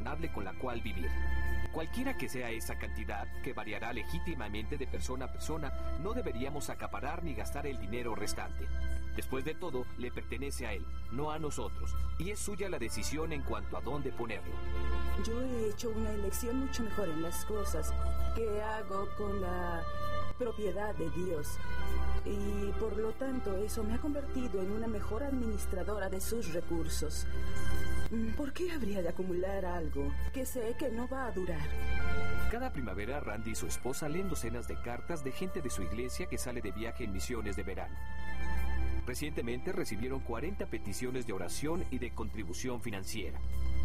razonable con la cual vivir. Cualquiera que sea esa cantidad, que variará legítimamente de persona a persona, no deberíamos acaparar ni gastar el dinero restante. Después de todo, le pertenece a él, no a nosotros, y es suya la decisión en cuanto a dónde ponerlo. Yo he hecho una elección mucho mejor en las cosas que hago con la propiedad de Dios. Y por lo tanto, eso me ha convertido en una mejor administradora de sus recursos. ¿Por qué habría de acumular algo que sé que no va a durar? Cada primavera, Randy y su esposa leen docenas de cartas de gente de su iglesia que sale de viaje en misiones de verano. Recientemente recibieron 40 peticiones de oración y de contribución financiera.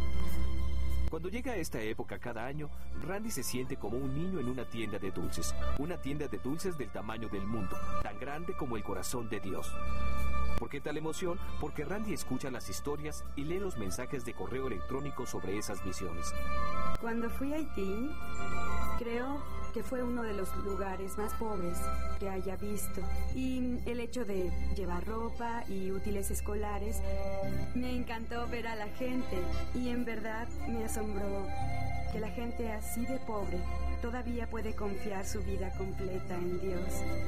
Cuando llega esta época cada año, Randy se siente como un niño en una tienda de dulces. Una tienda de dulces del tamaño del mundo, tan grande como el corazón de Dios. ¿Por qué tal emoción? Porque Randy escucha las historias y lee los mensajes de correo electrónico sobre esas misiones. Cuando fui a Haití, creo que fue uno de los lugares más pobres que haya visto. Y el hecho de llevar ropa y útiles escolares, me encantó ver a la gente. Y en verdad me asombró que la gente así de pobre todavía puede confiar su vida completa en Dios.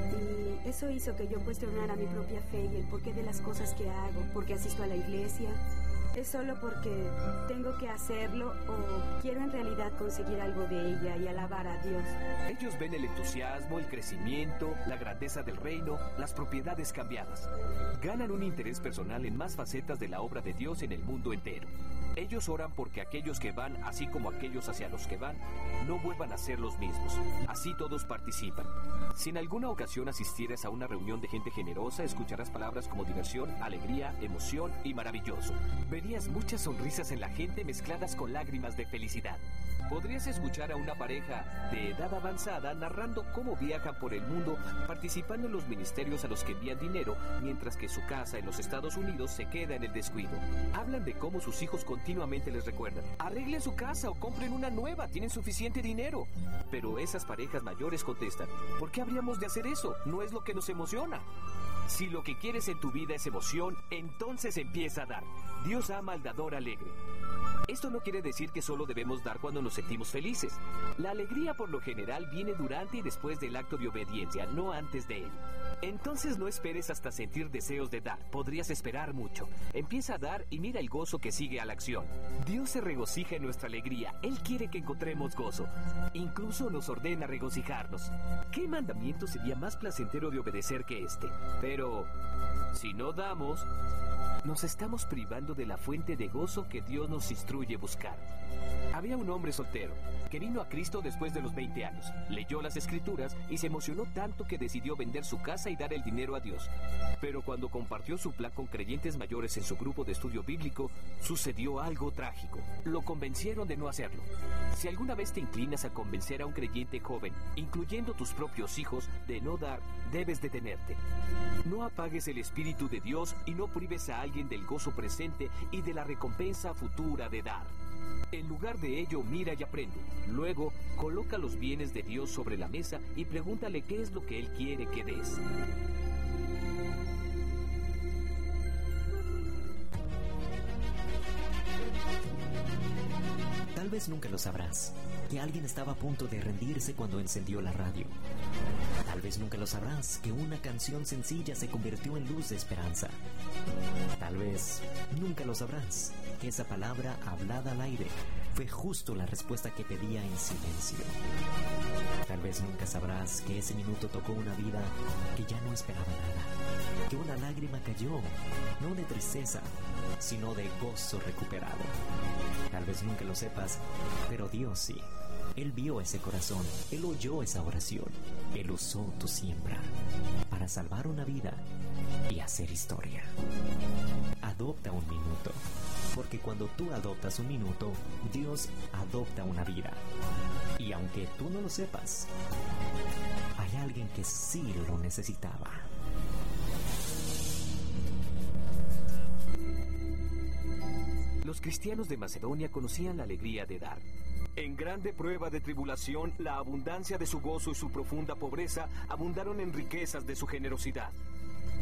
Y eso hizo que yo cuestionara mi propia fe y el porqué de las cosas que hago. Porque asisto a la iglesia. ¿Es solo porque tengo que hacerlo o quiero en realidad conseguir algo de ella y alabar a Dios? Ellos ven el entusiasmo, el crecimiento, la grandeza del reino, las propiedades cambiadas. Ganan un interés personal en más facetas de la obra de Dios en el mundo entero. Ellos oran porque aquellos que van, así como aquellos hacia los que van, no vuelvan a ser los mismos. Así todos participan. Si en alguna ocasión asistieras a una reunión de gente generosa, escucharás palabras como diversión, alegría, emoción y maravilloso. Verías muchas sonrisas en la gente mezcladas con lágrimas de felicidad. Podrías escuchar a una pareja de edad avanzada narrando cómo viajan por el mundo participando en los ministerios a los que envían dinero, mientras que su casa en los Estados Unidos se queda en el descuido. Hablan de cómo sus hijos continuamente les recuerdan: arreglen su casa o compren una nueva, tienen suficiente dinero. Pero esas parejas mayores contestan: ¿por qué habríamos de hacer eso? No es lo que nos emociona. Si lo que quieres en tu vida es emoción, entonces empieza a dar. Dios ama al dador alegre. Esto no quiere decir que solo debemos dar cuando nos sentimos felices. La alegría por lo general viene durante y después del acto de obediencia, no antes de él. Entonces no esperes hasta sentir deseos de dar. Podrías esperar mucho. Empieza a dar y mira el gozo que sigue a la acción. Dios se regocija en nuestra alegría. Él quiere que encontremos gozo. Incluso nos ordena regocijarnos. ¿Qué mandamiento sería más placentero de obedecer que este? Pero si no damos, nos estamos privando de la fuente de gozo que Dios nos instruye a buscar. Había un hombre soltero que vino a Cristo después de los 20 años. Leyó las Escrituras y se emocionó tanto que decidió vender su casa y dar el dinero a Dios. Pero cuando compartió su plan con creyentes mayores en su grupo de estudio bíblico, sucedió algo trágico. Lo convencieron de no hacerlo. Si alguna vez te inclinas a convencer a un creyente joven, incluyendo tus propios hijos, de no dar, debes detenerte. No apagues el Espíritu de Dios y no prives a alguien del gozo presente y de la recompensa futura de dar. En lugar de ello, mira y aprende. Luego, coloca los bienes de Dios sobre la mesa y pregúntale qué es lo que Él quiere que des. Tal vez nunca lo sabrás, que alguien estaba a punto de rendirse cuando encendió la radio. Tal vez nunca lo sabrás, que una canción sencilla se convirtió en luz de esperanza. Tal vez nunca lo sabrás, que esa palabra hablada al aire fue justo la respuesta que pedía en silencio. Tal vez nunca sabrás que ese minuto tocó una vida que ya no esperaba nada, que una lágrima cayó, no de tristeza, sino de gozo recuperado. Tal vez nunca lo sepas, pero Dios sí. Él vio ese corazón, Él oyó esa oración, Él usó tu siembra para salvar una vida y hacer historia. Adopta un minuto, porque cuando tú adoptas un minuto, Dios adopta una vida. Y aunque tú no lo sepas, hay alguien que sí lo necesitaba. Los cristianos de Macedonia conocían la alegría de dar. En grande prueba de tribulación, la abundancia de su gozo y su profunda pobreza abundaron en riquezas de su generosidad.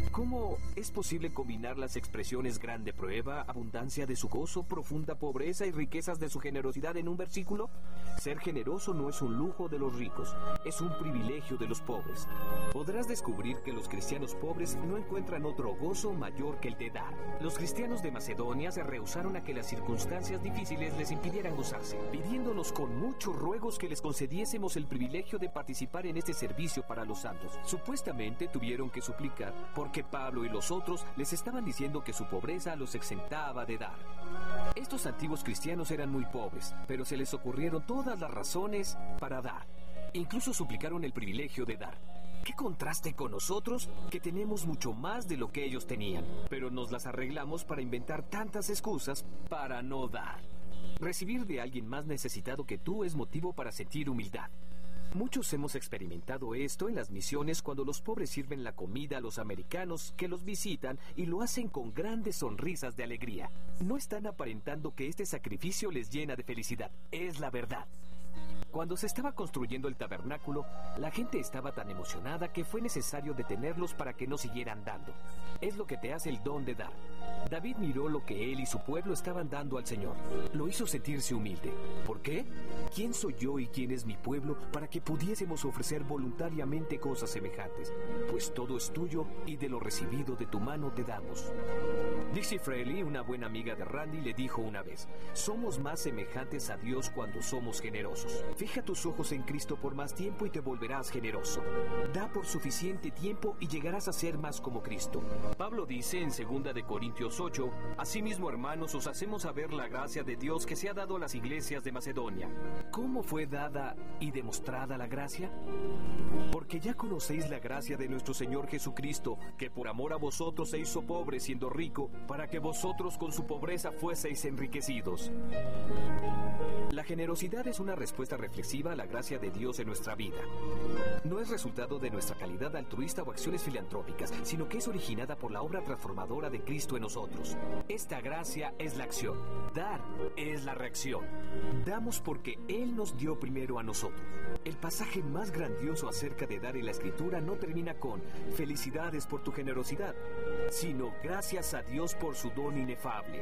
¿Cómo es posible combinar las expresiones grande prueba, abundancia de su gozo, profunda pobreza y riquezas de su generosidad en un versículo? Ser generoso no es un lujo de los ricos, es un privilegio de los pobres. Podrás descubrir que los cristianos pobres no encuentran otro gozo mayor que el de dar. Los cristianos de Macedonia se rehusaron a que las circunstancias difíciles les impidieran gozarse, pidiéndonos con muchos ruegos que les concediésemos el privilegio de participar en este servicio para los santos. Supuestamente tuvieron que suplicar porque Pablo y los otros les estaban diciendo que su pobreza los exentaba de dar. Estos antiguos cristianos eran muy pobres, pero se les ocurrieron todas las razones para dar. Incluso suplicaron el privilegio de dar. ¡Qué contraste con nosotros, que tenemos mucho más de lo que ellos tenían! Pero nos las arreglamos para inventar tantas excusas para no dar. Recibir de alguien más necesitado que tú es motivo para sentir humildad. Muchos hemos experimentado esto en las misiones cuando los pobres sirven la comida a los americanos que los visitan y lo hacen con grandes sonrisas de alegría. No están aparentando que este sacrificio les llena de felicidad, es la verdad. Cuando se estaba construyendo el tabernáculo, la gente estaba tan emocionada que fue necesario detenerlos para que no siguieran dando. Es lo que te hace el don de dar. David miró lo que él y su pueblo estaban dando al Señor. Lo hizo sentirse humilde. ¿Por qué? ¿Quién soy yo y quién es mi pueblo para que pudiésemos ofrecer voluntariamente cosas semejantes? Pues todo es tuyo y de lo recibido de tu mano te damos. Dixie Fraley, una buena amiga de Randy, le dijo una vez: somos más semejantes a Dios cuando somos generosos. Fija tus ojos en Cristo por más tiempo y te volverás generoso. Da por suficiente tiempo y llegarás a ser más como Cristo. Pablo dice en 2 de Corintios 8: asimismo, hermanos, os hacemos saber la gracia de Dios que se ha dado a las iglesias de Macedonia. ¿Cómo fue dada y demostrada la gracia? Porque ya conocéis la gracia de nuestro Señor Jesucristo, que por amor a vosotros se hizo pobre siendo rico, para que vosotros con su pobreza fueseis enriquecidos. La generosidad es una respuesta reflexiva a la gracia de Dios en nuestra vida. No es resultado de nuestra calidad altruista o acciones filantrópicas, sino que es originada por la obra transformadora de Cristo en nosotros. Esta gracia es la acción. Dar es la reacción. Damos porque Él nos dio primero a nosotros. El pasaje más grandioso acerca de dar en la Escritura no termina con felicidades por tu generosidad, sino gracias a Dios por su don inefable.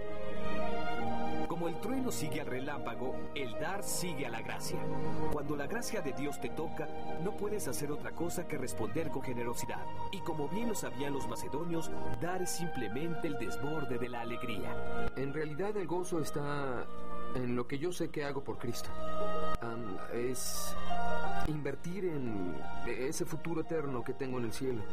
Como el trueno sigue al relámpago, el dar sigue a la gracia. Cuando la gracia de Dios te toca, no puedes hacer otra cosa que responder con generosidad. Y como bien lo sabían los macedonios, dar es simplemente el desborde de la alegría. En realidad el gozo está en lo que yo sé que hago por Cristo. Es invertir en ese futuro eterno que tengo en el cielo.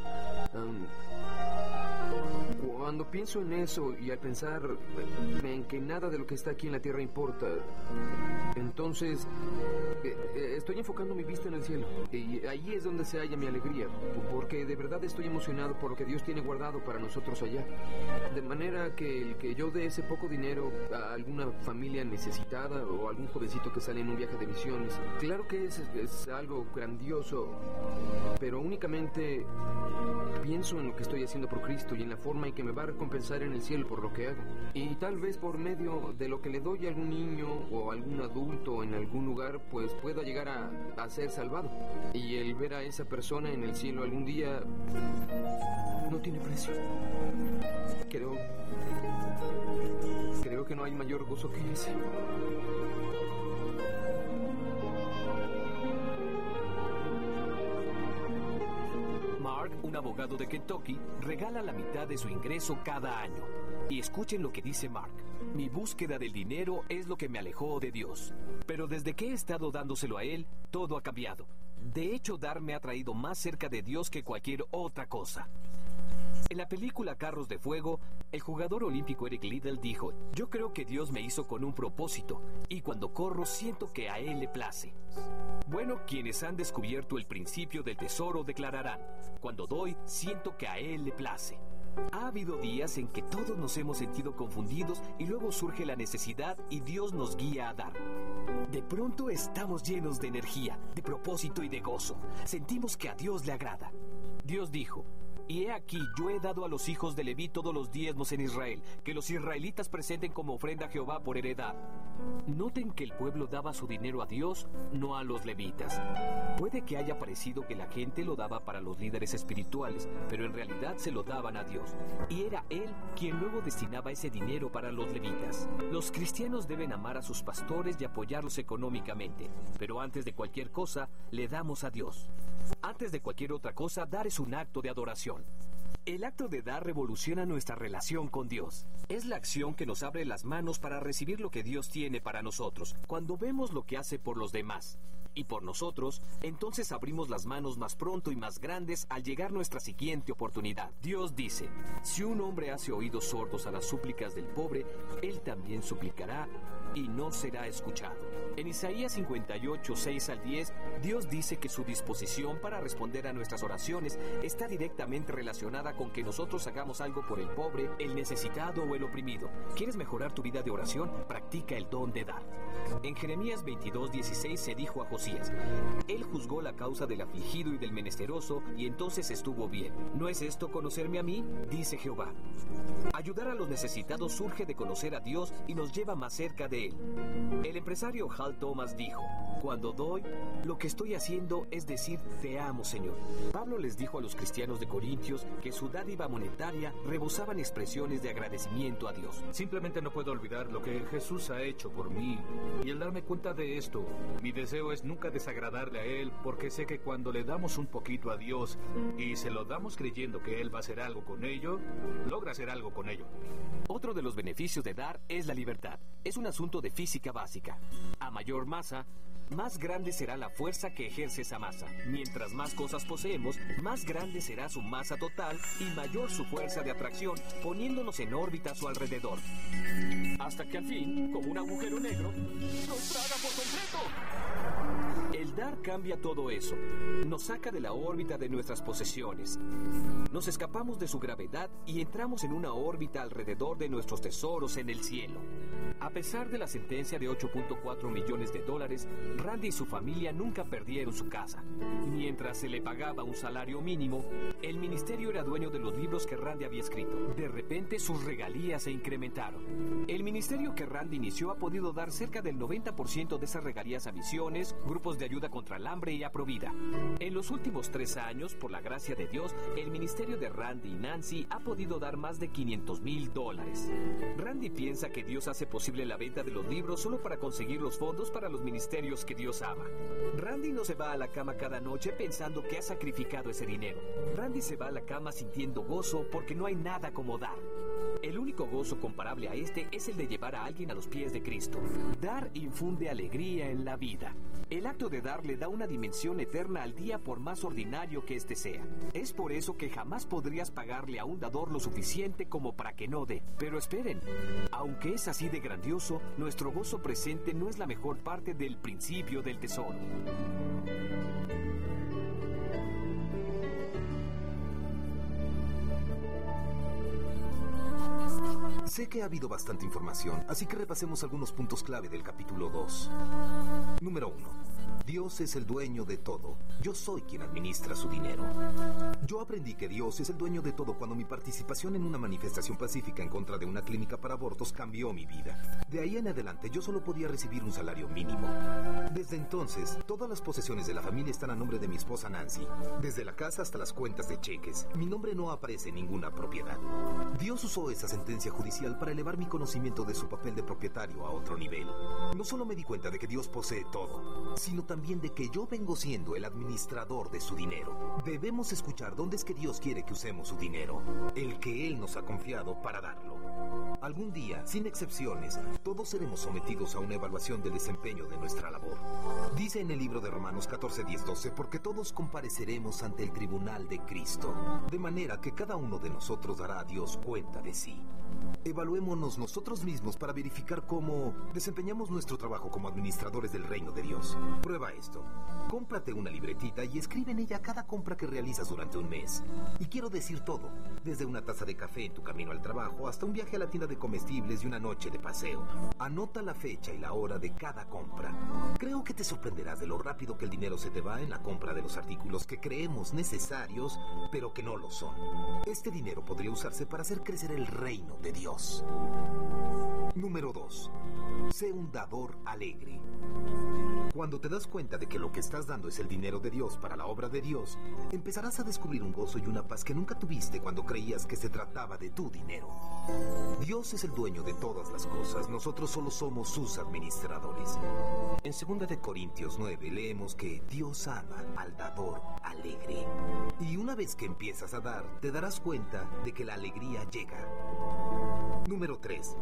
Cuando pienso en eso y al pensar en que nada de lo que está aquí en la tierra importa, entonces estoy enfocando mi vista en el cielo. Y ahí es donde se halla mi alegría, porque de verdad estoy emocionado por lo que Dios tiene guardado para nosotros allá. De manera que el que yo dé ese poco dinero a alguna familia necesitada o a algún jovencito que sale en un viaje de misiones, claro que es algo grandioso, pero únicamente pienso en lo que estoy haciendo por Cristo y en la forma en que me va a recompensar en el cielo por lo que hago. Y tal vez por medio de lo que le doy a algún niño o a algún adulto en algún lugar, pues pueda llegar a ser salvado. Y el ver a esa persona en el cielo algún día no tiene precio. Creo que no hay mayor gozo que ese. Mark, un abogado de Kentucky, regala la mitad de su ingreso cada año. Y escuchen lo que dice Mark: mi búsqueda del dinero es lo que me alejó de Dios. Pero desde que he estado dándoselo a Él, todo ha cambiado. De hecho, dar me ha traído más cerca de Dios que cualquier otra cosa. En la película Carros de Fuego, el jugador olímpico Eric Liddell dijo: yo creo que Dios me hizo con un propósito, y cuando corro siento que a Él le place. Bueno, quienes han descubierto el principio del tesoro declararán: cuando doy, siento que a Él le place. Ha habido días en que todos nos hemos sentido confundidos y luego surge la necesidad y Dios nos guía a dar. De pronto estamos llenos de energía, de propósito y de gozo. Sentimos que a Dios le agrada. Dios dijo: Y he aquí, yo he dado a los hijos de Leví todos los diezmos en Israel, que los israelitas presenten como ofrenda a Jehová por heredad. Noten que el pueblo daba su dinero a Dios, no a los levitas. Puede que haya parecido que la gente lo daba para los líderes espirituales, pero en realidad se lo daban a Dios. Y era Él quien luego destinaba ese dinero para los levitas. Los cristianos deben amar a sus pastores y apoyarlos económicamente, pero antes de cualquier cosa, le damos a Dios. Antes de cualquier otra cosa, dar es un acto de adoración. El acto de dar revoluciona nuestra relación con Dios. Es la acción que nos abre las manos para recibir lo que Dios tiene para nosotros. Cuando vemos lo que hace por los demás y por nosotros, entonces abrimos las manos más pronto y más grandes al llegar nuestra siguiente oportunidad. Dios dice, si un hombre hace oídos sordos a las súplicas del pobre, él también suplicará y no será escuchado. En Isaías 58, 6 al 10, Dios dice que su disposición para responder a nuestras oraciones está directamente relacionada con que nosotros hagamos algo por el pobre, el necesitado o el oprimido. ¿Quieres mejorar tu vida de oración? Practica el don de dar. En Jeremías 22, 16 se dijo a Josías, Él juzgó la causa del afligido y del menesteroso, y entonces estuvo bien. ¿No es esto conocerme a mí? Dice Jehová. Ayudar a los necesitados surge de conocer a Dios y nos lleva más cerca de Él. El empresario Hal Thomas dijo, cuando doy, lo que estoy haciendo es decir, te amo, Señor. Pablo les dijo a los cristianos de Corintios que su dádiva monetaria rebosaban expresiones de agradecimiento a Dios. Simplemente no puedo olvidar lo que Jesús ha hecho por mí. Y al darme cuenta de esto, mi deseo es nunca desagradarle a Él, porque sé que cuando le damos un poquito a Dios y se lo damos creyendo que Él va a hacer algo con ello, logra hacer algo con ello. Otro de los beneficios de dar es la libertad. Es un asunto de física básica. A mayor masa, más grande será la fuerza que ejerce esa masa. Mientras más cosas poseemos, más grande será su masa total y mayor su fuerza de atracción, poniéndonos en órbita a su alrededor. Hasta que al fin, como un agujero negro, nos traga por completo. El dar cambia todo eso. Nos saca de la órbita de nuestras posesiones. Nos escapamos de su gravedad y entramos en una órbita alrededor de nuestros tesoros en el cielo. A pesar de la sentencia de $8.4 millones, Randy y su familia nunca perdieron su casa. Mientras se le pagaba un salario mínimo, el ministerio era dueño de los libros que Randy había escrito. De repente sus regalías se incrementaron. El ministerio que Randy inició ha podido dar cerca del 90% de esas regalías a misiones, grupos de ayuda contra el hambre y a Provida. En los últimos 3 años, por la gracia de Dios, el ministerio de Randy y Nancy ha podido dar más de $500,000. Randy piensa que Dios hace posible la venta de los libros solo para conseguir los fondos para los ministerios que Dios ama. Randy no se va a la cama cada noche pensando que ha sacrificado ese dinero. Randy se va a la cama sintiendo gozo porque no hay nada como dar. El único gozo comparable a este es el de llevar a alguien a los pies de Cristo. Dar infunde alegría en la vida. El acto de dar le da una dimensión eterna al día por más ordinario que éste sea. Es por eso que jamás podrías pagarle a un dador lo suficiente como para que no dé. Pero esperen, aunque es así de grandioso, nuestro gozo presente no es la mejor parte del principio del tesoro. Sé que ha habido bastante información, así que repasemos algunos puntos clave del capítulo 2. Número 1. Dios es el dueño de todo. Yo soy quien administra su dinero. Yo aprendí que Dios es el dueño de todo cuando mi participación en una manifestación pacífica en contra de una clínica para abortos cambió mi vida. De ahí en adelante yo solo podía recibir un salario mínimo. Desde entonces, todas las posesiones de la familia están a nombre de mi esposa Nancy. Desde la casa hasta las cuentas de cheques. Mi nombre no aparece en ninguna propiedad. Dios usó esa sentencia judicial para elevar mi conocimiento de su papel de propietario a otro nivel. No solo me di cuenta de que Dios posee todo, sino también de que yo vengo siendo el administrador de su dinero. Debemos escuchar dónde es que Dios quiere que usemos su dinero, el que Él nos ha confiado para darlo. Algún día, sin excepciones, todos seremos sometidos a una evaluación del desempeño de nuestra labor. Dice en el libro de Romanos 14, 10, 12, porque todos compareceremos ante el tribunal de Cristo, de manera que cada uno de nosotros dará a Dios cuenta de sí. Evaluémonos nosotros mismos para verificar cómo desempeñamos nuestro trabajo como administradores del reino de Dios. Prueba esto. Cómprate una libretita y escribe en ella cada compra que realizas durante un mes. Y quiero decir todo, desde una taza de café en tu camino al trabajo hasta un viaje a la tienda de comestibles y una noche de paseo. Anota la fecha y la hora de cada compra. Creo que te sorprenderás de lo rápido que el dinero se te va en la compra de los artículos que creemos necesarios, pero que no lo son. Este dinero podría usarse para hacer crecer el reino de Dios. Número 2. Sé un dador alegre. Cuando te das cuenta de que lo que estás dando es el dinero de Dios para la obra de Dios, empezarás a descubrir un gozo y una paz que nunca tuviste cuando creías que se trataba de tu dinero. Dios es el dueño de todas las cosas, nosotros solo somos sus administradores. En 2 de Corintios 9 leemos que Dios ama al dador alegre. Y una vez que empiezas a dar, te darás cuenta de que la alegría llega. Número 3.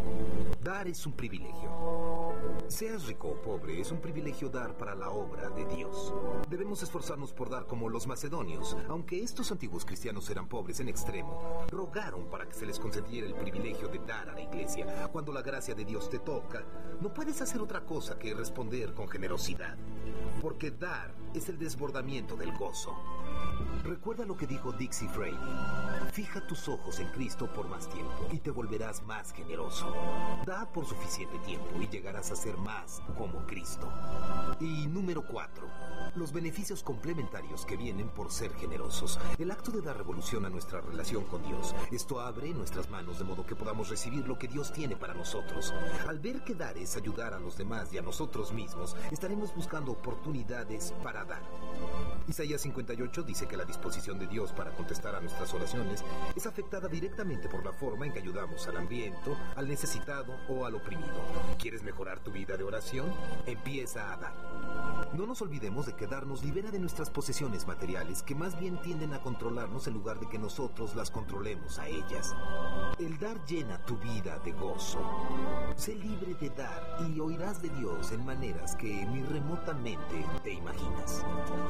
Dar es un privilegio. Seas rico o pobre, es un privilegio dar para la obra de Dios. Debemos esforzarnos por dar como los macedonios. Aunque estos antiguos cristianos eran pobres en extremo, rogaron para que se les concediera el privilegio de dar a la iglesia. Cuando la gracia de Dios te toca, no puedes hacer otra cosa que responder con generosidad, porque dar es el desbordamiento del gozo. Recuerda lo que dijo Dixie Fraley: fija tus ojos en Cristo por más tiempo y te volverás más generoso. Da por suficiente tiempo y llegarás a ser más como Cristo. Y número 4. Los beneficios complementarios que vienen por ser generosos. El acto de dar revoluciona nuestra relación con Dios. Esto abre nuestras manos de modo que podamos recibir lo que Dios tiene para nosotros. Al ver que dar es ayudar a los demás y a nosotros mismos, estaremos buscando oportunidades para dar. Isaías 58 dice que la disposición de Dios para contestar a nuestras oraciones es afectada directamente por la forma en que ayudamos al hambriento, al necesitado o al oprimido. ¿Quieres mejorar tu vida de oración? Empieza a dar. No nos olvidemos de que dar nos libera de nuestras posesiones materiales, que más bien tienden a controlarnos en lugar de que nosotros las controlemos a ellas. El dar llena tu vida de gozo. Sé libre de dar y oirás de Dios en maneras que ni remotamente te imaginas.